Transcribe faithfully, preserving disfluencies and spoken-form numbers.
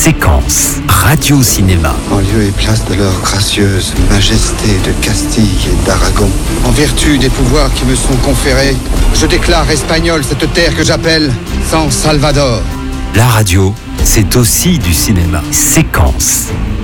Séquence Radio-Cinéma. En lieu et place de leur gracieuse majesté de Castille et d'Aragon, en vertu des pouvoirs qui me sont conférés, je déclare espagnole cette terre que j'appelle San Salvador. La radio, c'est aussi du cinéma. Séquence